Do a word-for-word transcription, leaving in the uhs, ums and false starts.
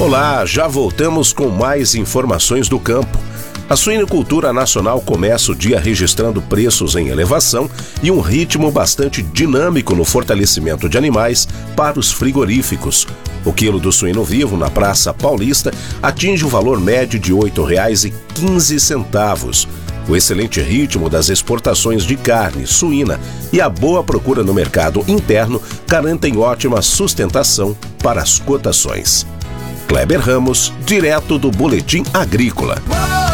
Olá, já voltamos com mais informações do campo. A suinocultura nacional começa o dia registrando preços em elevação e um ritmo bastante dinâmico no fortalecimento de animais para os frigoríficos. O quilo do suíno vivo na Praça Paulista atinge o valor médio de oito reais e quinze centavos. O excelente ritmo das exportações de carne suína e a boa procura no mercado interno garantem ótima sustentação para as cotações. Kleber Ramos, direto do Boletim Agrícola.